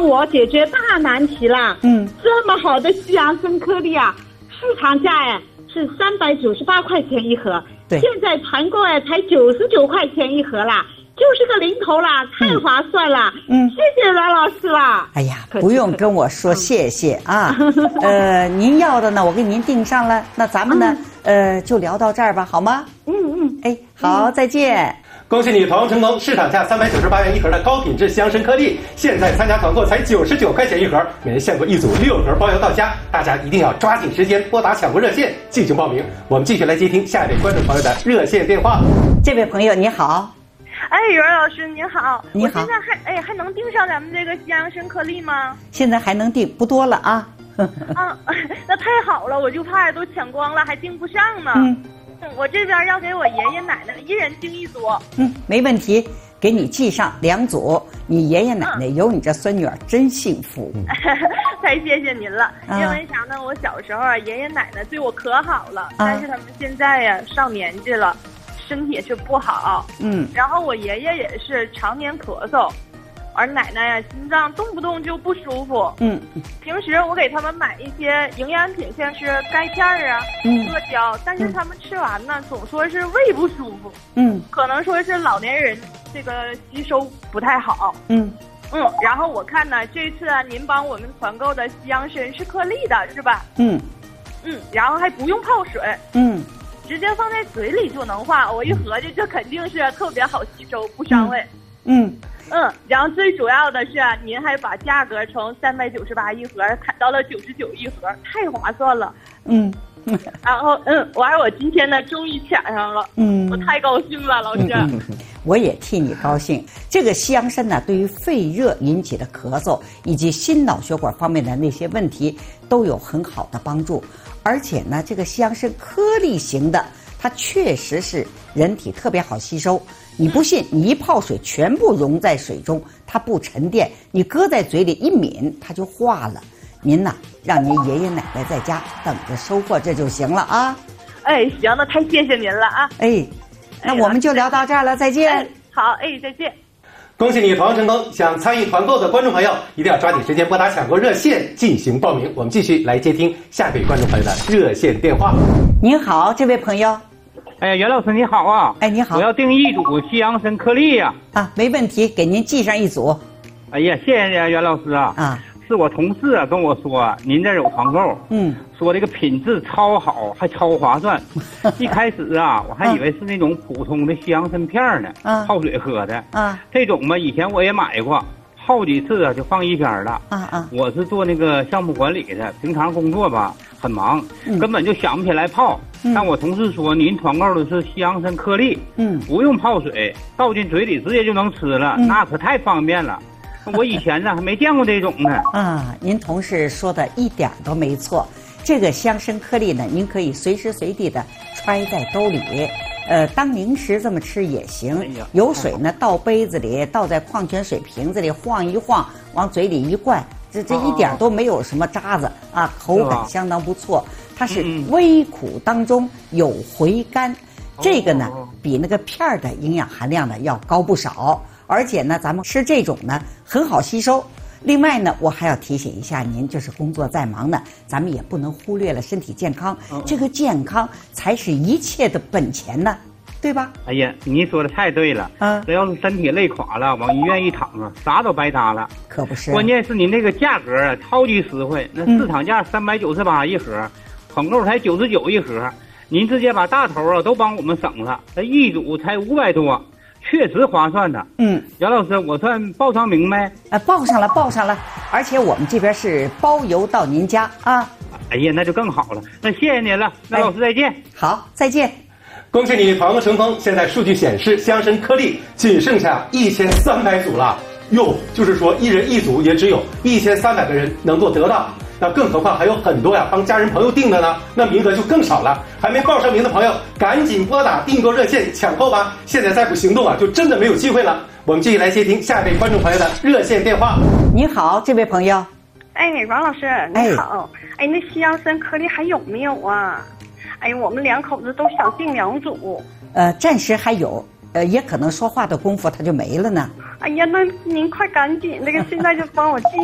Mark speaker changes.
Speaker 1: 我解决大难题了。这么好的西洋参颗粒啊，市场价是398块钱一盒，
Speaker 2: 对，
Speaker 1: 现在团购才99块钱一盒啦，就是个零头啦，太划算了。谢谢阮老师啦。
Speaker 2: 哎呀，不用跟我说谢谢啊。您要的呢，我给您订上了。那咱们呢，就聊到这儿吧，好吗？哎，好，再见。
Speaker 3: 恭喜你团购成功！市场价398元一盒的高品质西洋参颗粒，现在参加团购才99块钱一盒，每人限购一组6盒，包邮到家。大家一定要抓紧时间拨打抢购热线进行报名。我们继续来接听下一位观众朋友的热线电话。
Speaker 2: 这位朋友你好。
Speaker 4: 哎，袁老师您好，
Speaker 2: 你好。
Speaker 4: 我现在还能订上咱们这个西洋参颗粒吗？
Speaker 2: 现在还能订，不多了啊。
Speaker 4: 那太好了，我就怕都抢光了，还订不上呢。我这边要给我爷爷奶奶一人订一组。
Speaker 2: 没问题，给你寄上2组。你爷爷奶奶有你这孙女儿真幸福。
Speaker 4: 太谢谢您了。因为啥呢？我小时候啊，爷爷奶奶对我可好了，但是他们现在呀上年纪了，身体也是不好。然后我爷爷也是常年咳嗽，而奶奶呀心脏动不动就不舒服。平时我给他们买一些营养品，像是钙片啊、阿胶，但是他们吃完呢，总说是胃不舒服。可能说是老年人这个吸收不太好。然后我看呢，这次您帮我们团购的西洋参是颗粒的，是吧？然后还不用泡水。直接放在嘴里就能化。我一合计，这肯定是特别好吸收，不伤胃。然后最主要的是您还把价格从398一盒砍到了99一盒，太划算了。然后完了，我今天呢终于抢上了。我太高兴了，老师。
Speaker 2: 我也替你高兴。这个西洋参呢，对于肺热引起的咳嗽以及心脑血管方面的那些问题都有很好的帮助。而且呢，这个西洋参颗粒型的，它确实是人体特别好吸收。你不信，你一泡水全部溶在水中，它不沉淀，你搁在嘴里一抿，它就化了。您呐，让您爷爷奶奶在家等着收获这就行了啊。
Speaker 4: 行，那太谢谢您了啊。
Speaker 2: 那我们就聊到这儿了，再见。
Speaker 4: 好，再见。
Speaker 3: 恭喜你团购成功！想参与团购的观众朋友，一定要抓紧时间拨打抢购热线进行报名。我们继续来接听下一位观众朋友的热线电话。
Speaker 2: 您好，这位朋友。
Speaker 5: 袁老师你好啊！
Speaker 2: 你好，
Speaker 5: 我要订一组西洋参颗粒呀。
Speaker 2: 没问题，给您寄上1组。
Speaker 5: 哎呀，谢谢你袁老师啊！是我同事跟我说您这有团购，说这个品质超好，还超划算。一开始我还以为是那种普通的西洋参片呢，泡水喝的。这种嘛，以前我也买过，好几次就放一边了。我是做那个项目管理的，平常工作吧很忙，根本就想不起来泡。但我同事说您团购的是西洋参颗粒，不用泡水，倒进嘴里直接就能吃了，那可太方便了。我以前呢还没见过这种呢。
Speaker 2: 您同事说的一点都没错。这个西洋参颗粒呢，您可以随时随地的揣在兜里，当零食这么吃也行。有水呢倒杯子里，倒在矿泉水瓶子里晃一晃，往嘴里一灌，这一点都没有什么渣子啊，口感相当不错。它是微苦当中有回甘，这个呢比那个片儿的营养含量呢要高不少。而且呢，咱们吃这种呢很好吸收。另外呢，我还要提醒一下您，就是工作再忙呢，咱们也不能忽略了身体健康。这个健康才是一切的本钱呢，对吧？
Speaker 5: 哎呀，您说的太对了。这要是身体累垮了，往医院一躺啥都白搭了。
Speaker 2: 可不是。
Speaker 5: 关键是您这个价格超级实惠，那市场价398一盒，团购才99一盒，您直接把大头都帮我们省了，这一组才500多。确实划算的。杨老师，我算报上名没？
Speaker 2: 报上了，而且我们这边是包邮到您家啊。
Speaker 5: 哎呀，那就更好了，那谢谢您了，那老师再见。
Speaker 2: 好，再见。
Speaker 3: 恭喜你团购成功！现在数据显示，西洋参颗粒仅剩下1300组了。就是说一人一组也只有1300个人能够得到。那更何况还有很多帮家人朋友订的呢，那名额就更少了。还没报上名的朋友，赶紧拨打订购热线抢购吧！现在再不行动就真的没有机会了。我们继续来接听下一位观众朋友的热线电话。
Speaker 2: 你好，这位朋友。
Speaker 4: 王老师，你好。那西洋参颗粒还有没有啊？我们2口子都想订2组。
Speaker 2: 暂时还有，也可能说话的功夫它就没了呢。
Speaker 4: 那您快赶紧，现在就帮我寄